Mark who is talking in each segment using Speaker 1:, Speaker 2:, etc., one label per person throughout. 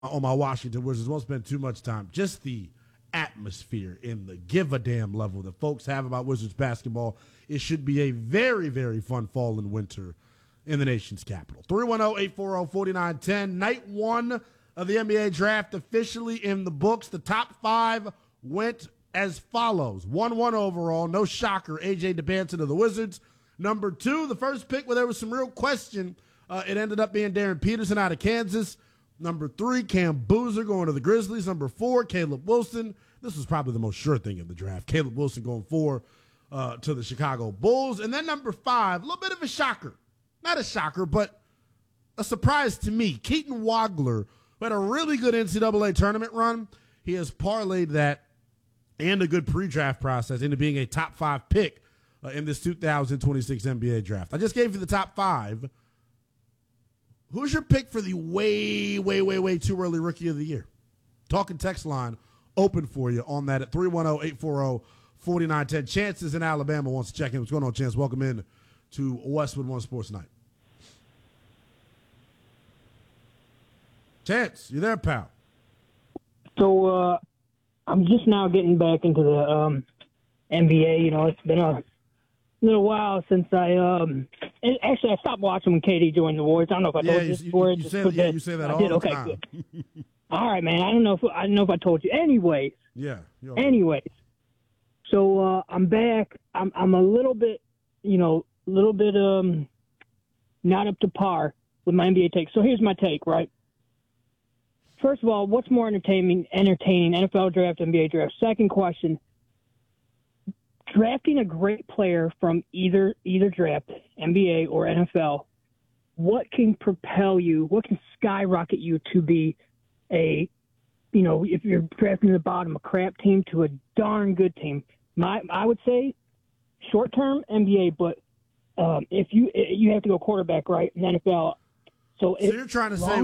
Speaker 1: on my Washington Wizards. Won't spend too much time. Just the atmosphere and the give a damn level that folks have about Wizards basketball. It should be a very, very fun fall and winter in the nation's capital. 310-840-4910. Night one of the NBA draft officially in the books. The top five went as follows. 1-1 overall. No shocker. A.J. Depantson of the Wizards. Number 2, the first pick where there was some real question. It ended up being Darren Peterson out of Kansas. Number 3, Cam Boozer going to the Grizzlies. Number 4, Caleb Wilson. This was probably the most sure thing in the draft. Caleb Wilson going 4 to the Chicago Bulls. And then number 5, a little bit of a shocker. Not a shocker, but a surprise to me. Keaton Wagler, who had a really good NCAA tournament run. He has parlayed that and a good pre-draft process into being a top 5 pick in this 2026 NBA draft. I just gave you the top 5. Who's your pick for the way too early rookie of the year? Talking text line open for you on that at 310-840-4910. Chance is in Alabama, wants to check in. What's going on, Chance? Welcome in to Westwood One Sports Night. Chance, you there, pal?
Speaker 2: So I'm just now getting back into the NBA. You know, it's been a little while since I actually I stopped watching when KD joined the Warriors. I don't know if I told you this before.
Speaker 1: You say that all the time.
Speaker 2: Good. All right, man. I don't know if I told you. Anyways.
Speaker 1: Yeah.
Speaker 2: Anyways. So I'm back. I'm a little bit, not up to par with my NBA take. So here's my take, right? First of all, what's more entertaining, NFL draft, NBA draft? Second question, drafting a great player from either draft, NBA or NFL, what can propel you, what can skyrocket you to be if you're drafting at the bottom, a crap team to a darn good team? I would say short-term NBA, but if you have to go quarterback, right, in NFL. So
Speaker 1: you're trying to say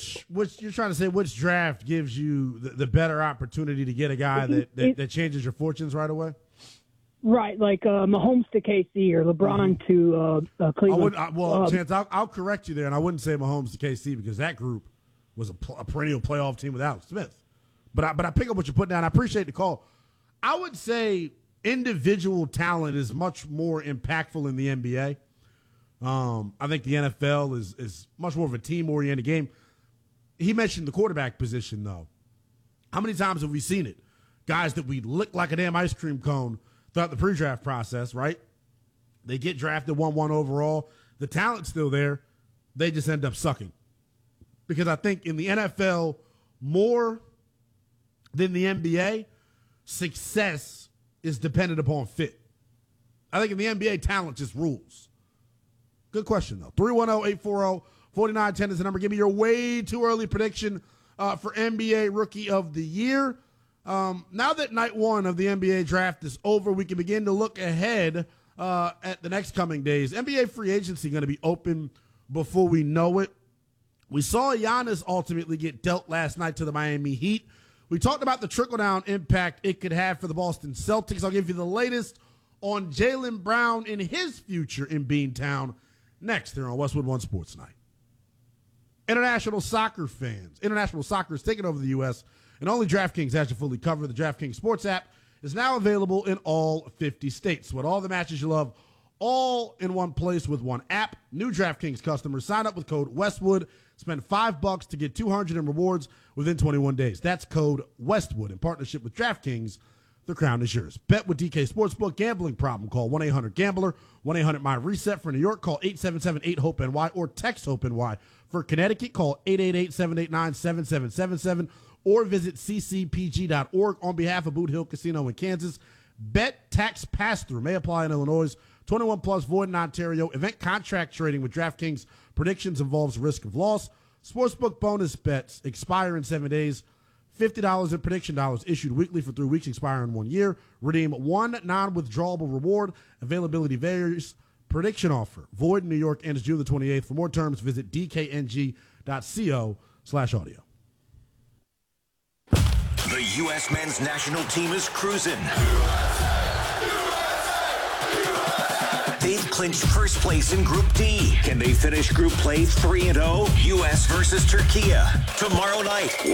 Speaker 1: which draft gives you the better opportunity to get a guy that changes your fortunes right away?
Speaker 2: Right, like Mahomes to KC or LeBron to Cleveland.
Speaker 1: Chance, I'll correct you there, and I wouldn't say Mahomes to KC because that group was a perennial playoff team with Alex Smith. But I pick up what you're putting down. I appreciate the call. I would say individual talent is much more impactful in the NBA. I think the NFL is much more of a team-oriented game. He mentioned the quarterback position, though. How many times have we seen it? Guys that we lick like a damn ice cream cone throughout the pre-draft process, right? They get drafted 1-1 overall. The talent's still there. They just end up sucking. Because I think in the NFL, more than the NBA, success is dependent upon fit. I think in the NBA, talent just rules. Good question, though. 310-840-4910 is the number. Give me your way too early prediction for NBA Rookie of the Year. Now that night one of the NBA draft is over, we can begin to look ahead at the next coming days. NBA free agency going to be open before we know it. We saw Giannis ultimately get dealt last night to the Miami Heat. We talked about the trickle-down impact it could have for the Boston Celtics. I'll give you the latest on Jaylen Brown and his future in Beantown next here on Westwood One Sports Night. International soccer fans. International soccer is taking over the U.S., and only DraftKings has you fully covered. The DraftKings Sports app is now available in all 50 states. With all the matches you love, all in one place with one app. New DraftKings customers sign up with code Westwood. Spend $5 to get $200 in rewards within 21 days. That's code Westwood in partnership with DraftKings. The crown is yours. Bet with DK Sportsbook. Gambling problem? Call 1-800-GAMBLER. 1-800-MY-RESET. For New York, call 877-8-HOPE-NY or text HOPE-NY. For Connecticut, call 888-789-7777 or visit ccpg.org on behalf of Boot Hill Casino in Kansas. Bet tax pass-through may apply in Illinois. 21 plus, void in Ontario. Event contract trading with DraftKings predictions involves risk of loss. Sportsbook bonus bets expire in 7 days. $50 in prediction dollars issued weekly for 3 weeks, expire in 1 year. Redeem one non-withdrawable reward. Availability varies. Prediction offer void in New York ends June the 28th. For more terms, visit dkng.co/audio.
Speaker 3: The U.S. men's national team is cruising. They've clinched first place in Group D. Can they finish group play 3-0? U.S. versus Turkey tomorrow night.